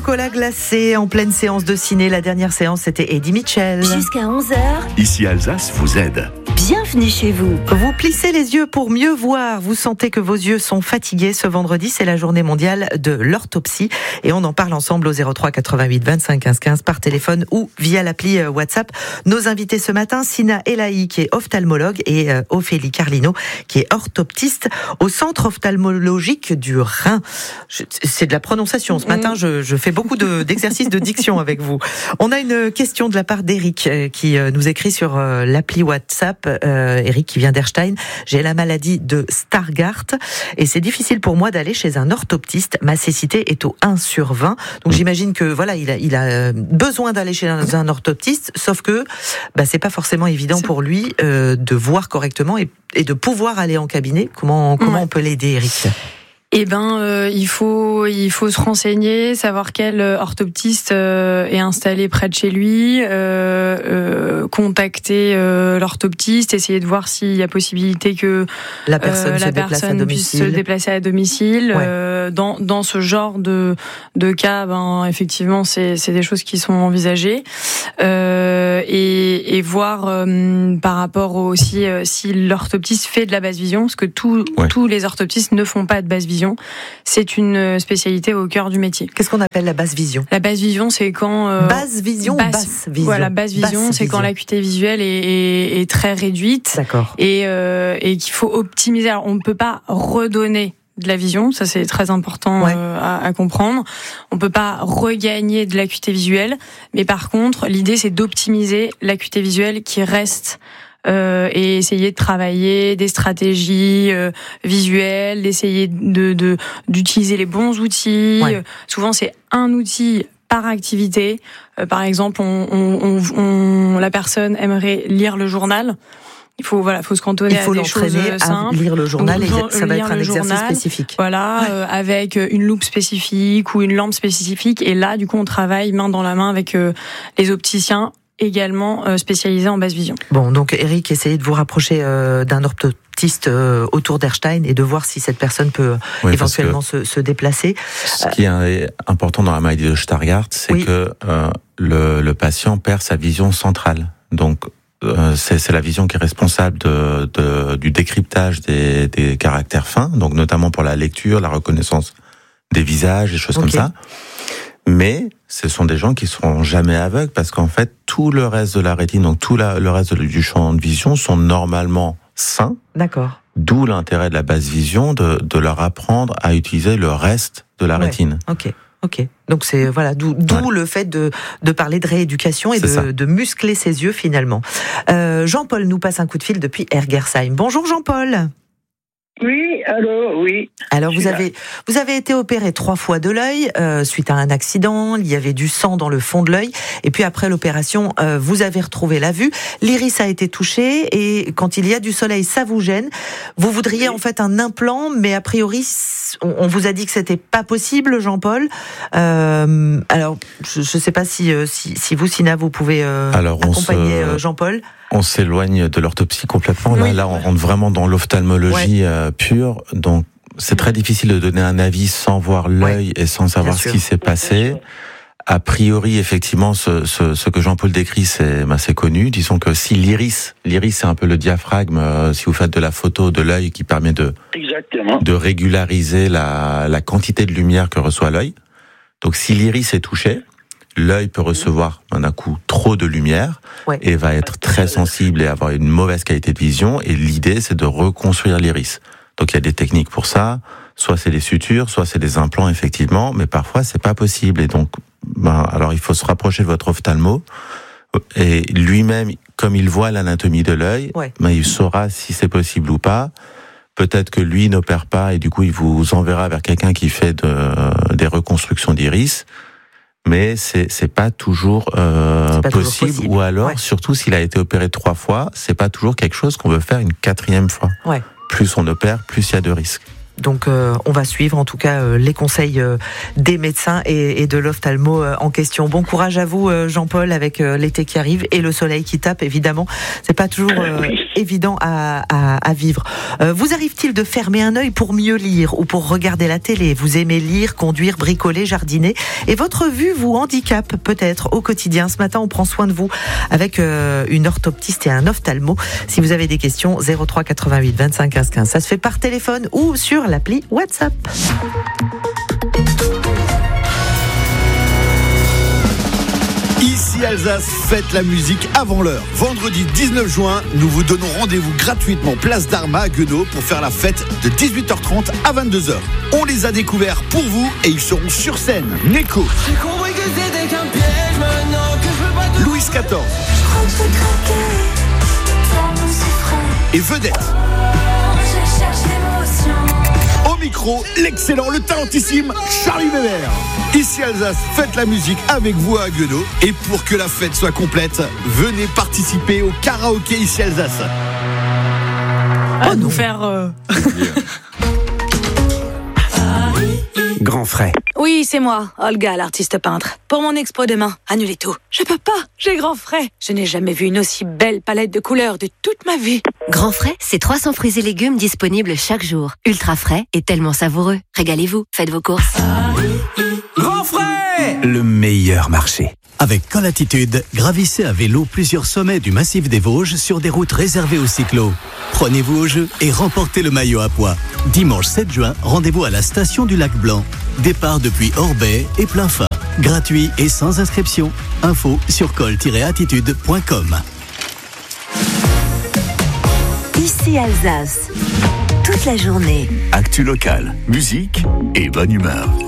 chocolat glacé en pleine séance de ciné. La dernière séance, c'était Eddie Mitchell. Jusqu'à 11h. Ici Alsace vous aide. Bienvenue chez vous. Vous plissez les yeux pour mieux voir. Vous sentez que vos yeux sont fatigués. Ce vendredi, c'est la journée mondiale de l'orthopsie. Et on en parle ensemble au 03 88 25 15 15 par téléphone ou via l'appli WhatsApp. Nos invités ce matin, Sina Elahi, qui est ophtalmologue, et Ophélie Carlino, qui est orthoptiste au centre ophtalmologique du Rhin. C'est de la prononciation. Ce matin, je fais beaucoup d'exercices de diction avec vous. On a une question de la part d'Eric qui nous écrit sur l'appli WhatsApp. Eric qui vient d'Erstein. J'ai la maladie de Stargardt et c'est difficile pour moi d'aller chez un orthoptiste. Ma cécité est au 1/20. Donc j'imagine que voilà, il a besoin d'aller chez un orthoptiste, sauf que c'est pas forcément évident pour lui de voir correctement et de pouvoir aller en cabinet. Comment on peut l'aider, Eric ? Eh ben, il faut se renseigner, savoir quel orthoptiste est installé près de chez lui, contacter l'orthoptiste, essayer de voir s'il y a possibilité que la personne puisse se déplacer à domicile. Ouais. Dans ce genre de cas, effectivement, c'est des choses qui sont envisagées, et voir par rapport aussi si l'orthoptiste fait de la basse vision, parce que tous les orthoptistes ne font pas de basse vision. C'est une spécialité au cœur du métier. Qu'est-ce qu'on appelle la basse vision ? La basse vision, c'est quand... basse vision. Voilà, basse vision, c'est quand l'acuité visuelle est très réduite. D'accord. Et qu'il faut optimiser. Alors, on ne peut pas redonner de la vision, ça c'est très important à comprendre. On peut pas regagner de l'acuité visuelle, mais par contre, l'idée c'est d'optimiser l'acuité visuelle qui reste et essayer de travailler des stratégies visuelles, d'essayer d'utiliser les bons outils. Ouais. Souvent, c'est un outil par activité. Par exemple, la personne aimerait lire le journal. Il faut se cantonner à des choses simples. À lire le journal. Donc, ça va être un exercice spécifique. Voilà, avec une loupe spécifique ou une lampe spécifique. Et là, du coup, on travaille main dans la main avec les opticiens, également spécialisés en basse vision. Bon, donc Eric, essayez de vous rapprocher d'un orthoptiste autour d'Erstein et de voir si cette personne peut éventuellement se déplacer. Ce qui est important dans la maladie de Stargardt, c'est que le patient perd sa vision centrale. Donc, c'est la vision qui est responsable du décryptage des caractères fins, donc notamment pour la lecture, la reconnaissance des visages, des choses comme ça. Mais ce sont des gens qui seront jamais aveugles parce qu'en fait, tout le reste de la rétine, donc le reste du champ de vision sont normalement sains. D'accord. D'où l'intérêt de la basse vision de leur apprendre à utiliser le reste de la rétine. Ok. Donc c'est d'où le fait de parler de rééducation et de muscler ses yeux finalement. Jean-Paul nous passe un coup de fil depuis Ergersheim. Bonjour Jean-Paul. Oui, allô, oui. Alors vous avez été opéré 3 fois de l'œil suite à un accident. Il y avait du sang dans le fond de l'œil. Et puis après l'opération, vous avez retrouvé la vue. L'iris a été touché et quand il y a du soleil, ça vous gêne. Vous voudriez en fait un implant, mais a priori, on vous a dit que c'était pas possible, Jean-Paul. Alors je sais pas si vous, Sina, vous pouvez accompagner Jean-Paul. On s'éloigne de l'orthopsie complètement. Là, on rentre vraiment dans l'ophtalmologie pure. Donc, c'est très difficile de donner un avis sans voir l'œil et sans savoir ce qui s'est passé. A priori, effectivement, ce que Jean-Paul décrit, c'est connu. Disons que si l'iris, c'est un peu le diaphragme, si vous faites de la photo de l'œil qui permet de régulariser la quantité de lumière que reçoit l'œil. Donc, si l'iris est touché, l'œil peut recevoir d'un coup trop de lumière et va être très sensible et avoir une mauvaise qualité de vision. Et l'idée, c'est de reconstruire l'iris. Donc il y a des techniques pour ça. Soit c'est des sutures, soit c'est des implants, effectivement. Mais parfois, c'est pas possible. Et donc, alors il faut se rapprocher de votre ophtalmo. Et lui-même, comme il voit l'anatomie de l'œil, il saura si c'est possible ou pas. Peut-être que lui n'opère pas et du coup, il vous enverra vers quelqu'un qui fait des reconstructions d'iris. Mais c'est pas toujours possible. Ou alors, surtout s'il a été opéré 3 fois, c'est pas toujours quelque chose qu'on veut faire une 4e fois. Plus on opère, plus il y a de risques. Donc on va suivre en tout cas les conseils des médecins et de l'ophtalmo en question. Bon courage à vous Jean-Paul avec l'été qui arrive et le soleil qui tape évidemment. C'est pas toujours évident à vivre. Vous arrive-t-il de fermer un œil pour mieux lire ou pour regarder la télé? Vous aimez lire, conduire, bricoler, jardiner et votre vue vous handicape peut-être au quotidien. Ce matin on prend soin de vous avec une orthoptiste et un ophtalmo. Si vous avez des questions, 03 88 25 15 15. Ça se fait par téléphone ou sur l'appli WhatsApp. Ici Alsace, faites la musique avant l'heure. Vendredi 19 juin, nous vous donnons rendez-vous gratuitement place d'Arma à Guenot pour faire la fête de 18h30 à 22h. On les a découverts pour vous et ils seront sur scène. Neko, Louis XIV et Vedette. Au micro, l'excellent, le talentissime Charlie Weber. Ici Alsace, faites la musique avec vous à Guenot. Et pour que la fête soit complète, venez participer au karaoké Ici Alsace. Nous faire... Grand frais. Oui, c'est moi, Olga, l'artiste peintre. Pour mon expo demain, annulez tout. Je peux pas, j'ai grand frais. Je n'ai jamais vu une aussi belle palette de couleurs de toute ma vie. Grand frais, c'est 300 fruits et légumes disponibles chaque jour. Ultra frais et tellement savoureux. Régalez-vous, faites vos courses. Grand frais, le meilleur marché. Avec Colatitude, gravissez à vélo plusieurs sommets du massif des Vosges sur des routes réservées aux cyclos. Prenez-vous au jeu et remportez le maillot à pois. Dimanche 7 juin, rendez-vous à la station du Lac Blanc. Départ depuis Orbey et Plainfin. Gratuit et sans inscription. Info sur col-attitude.com. Ici Alsace. Toute la journée. Actu locale, musique et bonne humeur.